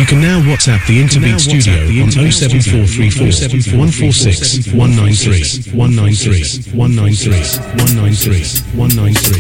can now WhatsApp the Interbeat Studio on 07434 146 193 193 193 193 193.